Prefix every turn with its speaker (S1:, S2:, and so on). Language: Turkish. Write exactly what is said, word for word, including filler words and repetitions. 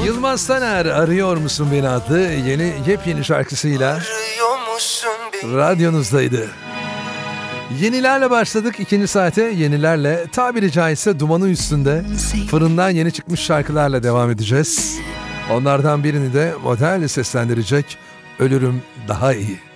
S1: Yılmaz Taner Arıyor Musun Beni adlı yeni yepyeni şarkısıyla radyonuzdaydı. Yenilerle başladık ikinci saate. Yenilerle, tabiri caizse dumanı üstünde fırından yeni çıkmış şarkılarla devam edeceğiz. Onlardan birini de modelle seslendirecek Ölürüm Daha İyi.